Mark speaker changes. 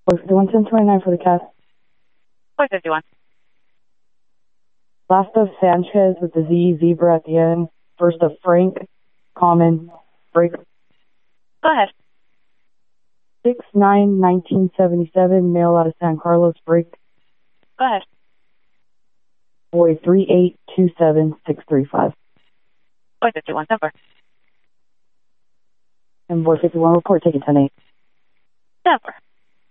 Speaker 1: Boy 51 1029 for the cat.
Speaker 2: Boy 51.
Speaker 1: Last of Sanchez with the Z, zebra at the end. First of Frank, common, break.
Speaker 2: Go ahead.
Speaker 1: 6/9/1977, male out of San Carlos, break.
Speaker 2: Go ahead.
Speaker 1: Boy 3827635.
Speaker 2: Boy 51, number.
Speaker 1: And boy 51 report taken 10-8.
Speaker 2: Number.